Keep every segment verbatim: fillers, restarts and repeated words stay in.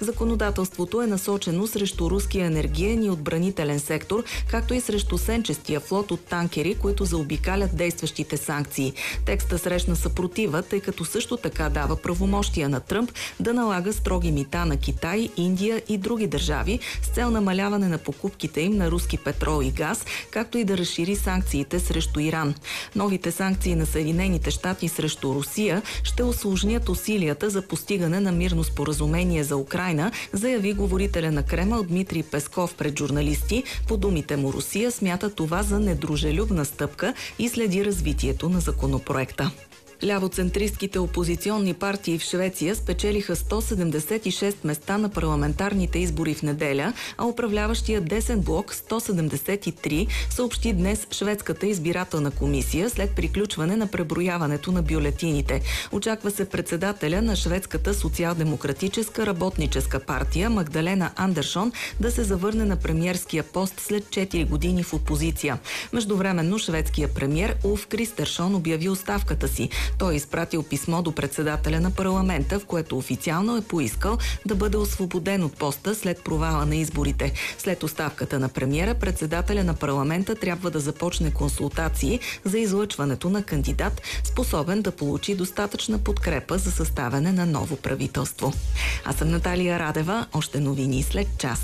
Законодателството е насочено срещу руския енергиен и отбранителен сектор, както и срещу сенчестия флот от танкери, които заобикалят действащите санкции. Текста срещна съпротива, тъй като също така дава правомощия на Тръмп да налага строги мита на Китай, Индия и други държави с цел намаляване на покупките им на руски петрол и газ, както и да разшири санкциите срещу Иран. Новите санкции на Съединените щати срещу Русия ще усложнят усилията за постигане на мирно споразумение за Украйна, заяви говорителя на Кремъл Дмитрий Песков пред журналисти. По думите му, Русия смята това за недружелюбна стъпка и следи развитието на законопроекта. Лявоцентристските опозиционни партии в Швеция спечелиха сто седемдесет и шест места на парламентарните избори в неделя, а управляващия десен блок сто седемдесет и три, съобщи днес шведската избирателна комисия след приключване на преброяването на бюлетините. Очаква се председателя на шведската социал-демократическа работническа партия Магдалена Андершон да се завърне на премиерския пост след четири години в опозиция. Междувременно шведския премиер Улф Кристершон обяви оставката си. Той е изпратил писмо до председателя на парламента, в което официално е поискал да бъде освободен от поста след провала на изборите. След оставката на премиера, председателя на парламента трябва да започне консултации за излъчването на кандидат, способен да получи достатъчна подкрепа за съставяне на ново правителство. Аз съм Наталия Радева. Още новини след час.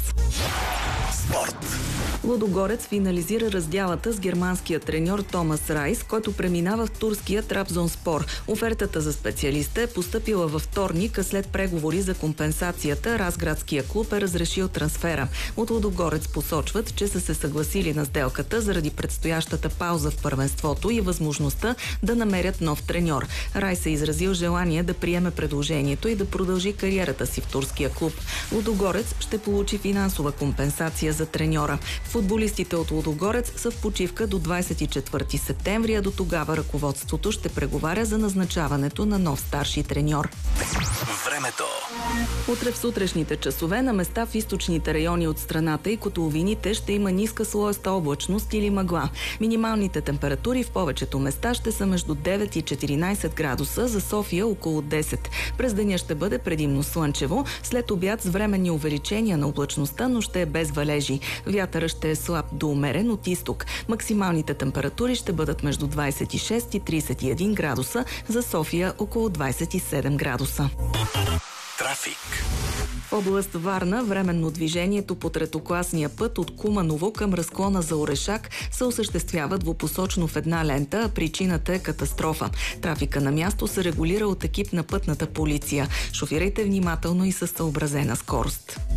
Спорт. Лудогорец финализира раздялата с германския треньор Томас Райс, който преминава в турския Трабзонспор. Офертата за специалиста е постъпила във вторник, а след преговори за компенсацията Разградския клуб е разрешил трансфера. От Лудогорец посочват, че са се съгласили на сделката заради предстоящата пауза в първенството и възможността да намерят нов треньор. Райс е изразил желание да приеме предложението и да продължи кариерата си в турския клуб. Лудогорец ще получи финансова компенсация за треньора. Футболистите от Лудогорец са в почивка до двадесет и четвърти септември, а до тогава ръководството ще преговаря за назначаването на нов старши треньор. Времето. Утре в сутрешните часове на места в източните райони от страната и котловините ще има ниска слоеста облачност или мъгла. Минималните температури в повечето места ще са между девет и четиринадесет градуса, за София около десет. През деня ще бъде предимно слънчево, след обяд с временни увеличения на облачността, но ще е без валежи. Вятъра ще е слаб до умерен от изток. Максималните температури ще бъдат между двадесет и шест и тридесет и един градуса, за София около двадесет и седем градуса. Трафик. В област Варна временно движението по третокласния път от Куманово към разклона за Орешак се осъществява двупосочно в една лента, а причината е катастрофа. Трафика на място се регулира от екип на пътната полиция. Шофирайте внимателно и със съобразена скорост.